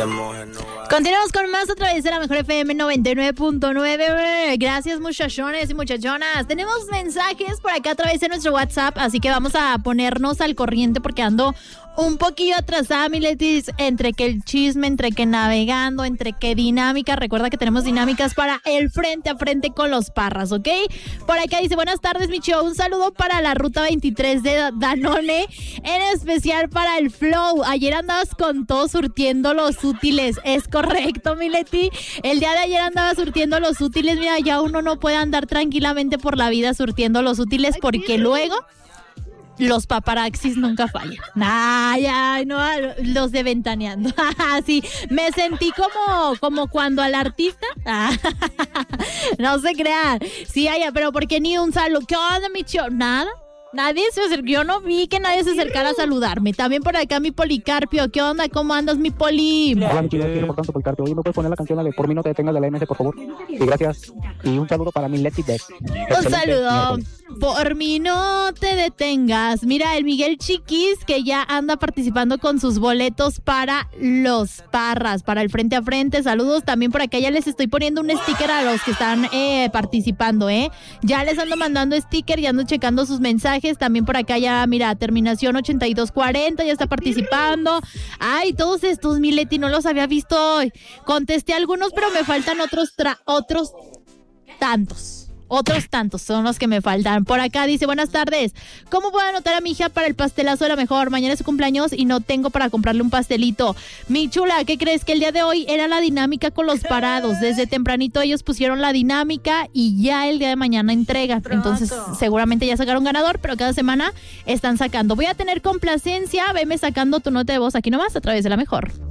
Continuamos con más a través de la Mejor FM 99.9. Gracias, muchachones y muchachonas. Tenemos mensajes por acá a través de nuestro WhatsApp, así que vamos a ponernos al corriente porque ando un poquillo atrasada, mi Letis, entre que el chisme, entre que navegando, entre que dinámica. Recuerda que tenemos dinámicas para el frente a frente con los Parras, ¿ok? Por acá dice, buenas tardes, mi show. Un saludo para la ruta 23 de Danone, en especial para el Flow. Ayer andabas con todo surtiendo los útiles. Es correcto, mi Leti. El día de ayer andaba surtiendo los útiles. Mira, ya uno no puede andar tranquilamente por la vida surtiendo los útiles porque luego los paparaxis nunca fallan. Ay, no, los de Ventaneando. Sí, me sentí como cuando al artista. No se crean. Sí, pero ¿por qué ni un saludo? ¿Qué onda, mi show? Nada. Nadie se acercó, yo no vi que nadie se acercara a saludarme. También por acá mi Policarpio, ¿qué onda? ¿Cómo andas, mi Poli? Hola, mi chido, quiero por tanto Policarpio. Oye, ¿me puedes poner la canción de Por mí no te detengas de la MS, por favor? Y gracias. Y un saludo para mi Leti Dex. Un saludo. Por mí no te detengas. Mira, el Miguel Chiquis, que ya anda participando con sus boletos para los Parras, para el frente a frente. Saludos también por acá. Ya les estoy poniendo un sticker a los que están participando, Ya les ando mandando sticker y ando checando sus mensajes. También por acá ya, mira, terminación 8240, ya está participando. Ay, todos estos, mi Leti, no los había visto hoy. Contesté algunos, pero me faltan otros tantos. Otros tantos son los que me faltan. Por acá dice, buenas tardes. ¿Cómo puedo anotar a mi hija para el pastelazo de la mejor? Mañana es su cumpleaños y no tengo para comprarle un pastelito. Mi chula, ¿qué crees? Que el día de hoy era la dinámica con los parados. Desde tempranito ellos pusieron la dinámica y ya el día de mañana entrega. Entonces, seguramente ya sacaron ganador, pero cada semana están sacando. Voy a tener complacencia. Veme sacando tu nota de voz aquí nomás a través de la mejor.